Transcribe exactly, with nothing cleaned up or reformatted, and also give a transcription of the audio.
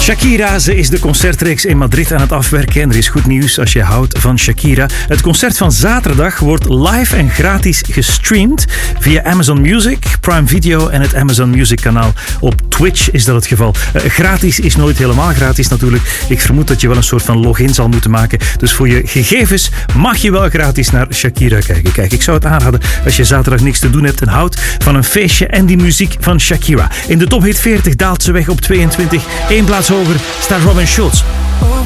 Shakira, ze is de concertreeks in Madrid aan het afwerken en er is goed nieuws als je houdt van Shakira. Het concert van zaterdag wordt live en gratis gestreamd via Amazon Music, Prime Video en het Amazon Music kanaal. Op Twitch is dat het geval. Uh, gratis is nooit helemaal gratis natuurlijk. Ik vermoed dat je wel een soort van login zal moeten maken. Dus voor je gegevens mag je wel gratis naar Shakira kijken. Kijk, ik zou het aanraden als je zaterdag niks te doen hebt en houdt van een feestje en die muziek van Shakira. In de Top Hit veertig daalt ze weg op tweeëntwintig. Eén plaats hoger staat Robin Schulz.